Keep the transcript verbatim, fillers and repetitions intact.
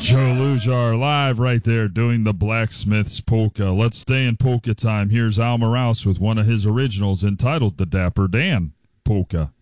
Joe Lujar live right there doing the Blacksmith's Polka. Let's stay in polka time. Here's Al Morales with one of his originals entitled the Dapper Dan Polka.